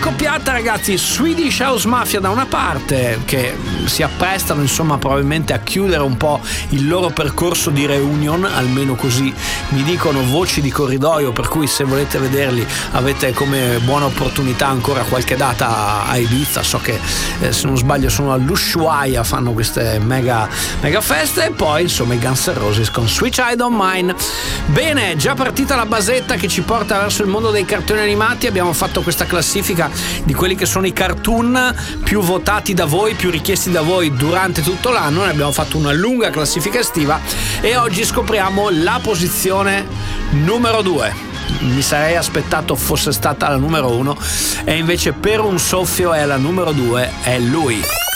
scoppiata, ragazzi. Swedish House Mafia da una parte, che si apprestano insomma probabilmente a chiudere un po' il loro percorso di reunion, almeno così mi dicono voci di corridoio, per cui se volete vederli avete come buona opportunità ancora qualche data a Ibiza. So che se non sbaglio sono all'Ushuaia, fanno queste mega feste. E poi insomma i Guns N' Roses con Switch I Don't Mind. Bene, già partita la basetta che ci porta verso il mondo dei cartoni animati. Abbiamo fatto questa classifica di quelli che sono i cartoon più votati da voi, più richiesti da voi durante tutto l'anno. Ne abbiamo fatto una lunga classifica estiva e oggi scopriamo la posizione numero 2. Mi sarei aspettato fosse stata la numero 1 e invece per un soffio è la numero 2, è lui.